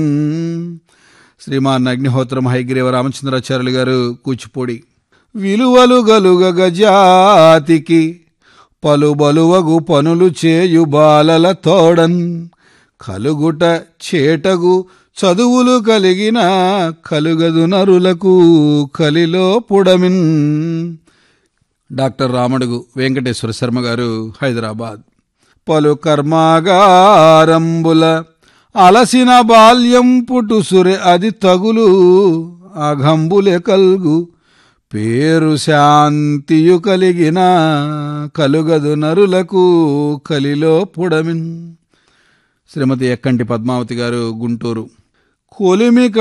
శ్రీమాన్ అగ్నిహోత్రం హైగ్రీవ రామచంద్రాచార్యులు గారు కూచిపూడి. విలువలు గలుగ జాతికి పలుబలువగు పనులు చేయు బాలల తోడన్ కలుగుట చేటగు చదువులు కలిగిన కలుగదు నరులకు కలిలో పుడమిన్. డాక్టర్ రామడుగు వెంకటేశ్వర శర్మ గారు, హైదరాబాద్. పలు కర్మాగారంబుల అలసిన బాల్యం పుటుసురే అది తగులు అఘంబులే కల్గు పేరు శాంతియు కలిగిన కలుగదు నరులకు కలిలో పుడమిన్. శ్రీమతి ఎక్కంటి పద్మావతి గారు, గుంటూరు. కొలిమి